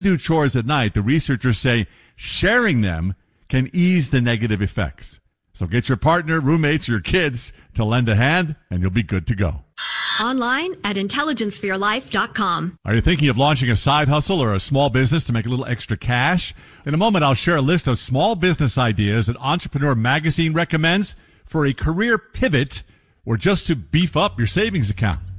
do chores at night, the researchers say sharing them can ease the negative effects. So get your partner, roommates, or your kids to lend a hand, and you'll be good to go. Online at intelligenceforyourlife.com. Are you thinking of launching a side hustle or a small business to make a little extra cash? In a moment, I'll share a list of small business ideas that Entrepreneur Magazine recommends for a career pivot or just to beef up your savings account.